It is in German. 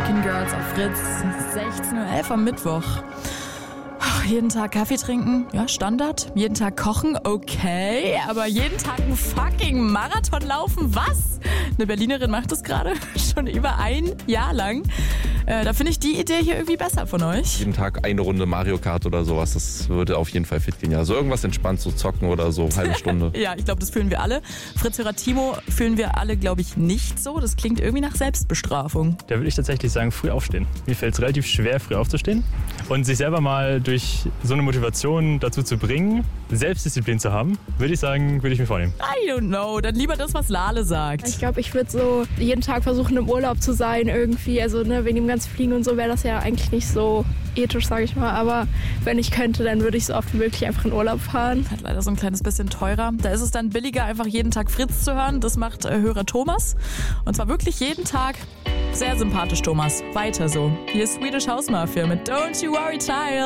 Talking Girls auf Fritz, 16:11 Uhr am Mittwoch. Jeden Tag Kaffee trinken, ja, Standard. Jeden Tag kochen, okay. Aber jeden Tag einen fucking Marathon laufen, was? Eine Berlinerin macht das gerade schon über ein Jahr lang. Da finde ich die Idee hier irgendwie besser von euch. Jeden Tag eine Runde Mario Kart oder sowas, das würde auf jeden Fall fit gehen. Ja, so irgendwas entspannt, so zocken oder so, halbe Stunde. Ja, ich glaube, das fühlen wir alle. Fritz-Hörer Timo fühlen wir alle, glaube ich, nicht so. Das klingt irgendwie nach Selbstbestrafung. Da würde ich tatsächlich sagen, früh aufstehen. Mir fällt es relativ schwer, früh aufzustehen. Und sich selber mal durch so eine Motivation dazu zu bringen, Selbstdisziplin zu haben, würde ich sagen, würde ich mir vornehmen. I don't know, dann lieber das, was Lale sagt. Ich glaube, ich würde so jeden Tag versuchen, im Urlaub zu sein irgendwie. Also wegen dem ganzen Fliegen und so wäre das ja eigentlich nicht so ethisch, sage ich mal. Aber wenn ich könnte, dann würde ich so oft wie möglich einfach in Urlaub fahren. Halt leider so ein kleines bisschen teurer. Da ist es dann billiger, einfach jeden Tag Fritz zu hören. Das macht Hörer Thomas. Und zwar wirklich jeden Tag. Sehr sympathisch, Thomas. Weiter so. Hier ist Swedish House Mafia mit Don't You Worry Child.